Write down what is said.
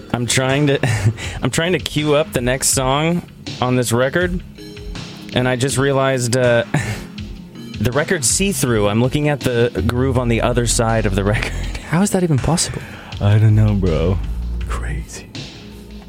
I'm trying to queue up the next song on this record, and I just realized the record's see-through. I'm looking at the groove on the other side of the record. How is that even possible? I don't know, bro. Crazy.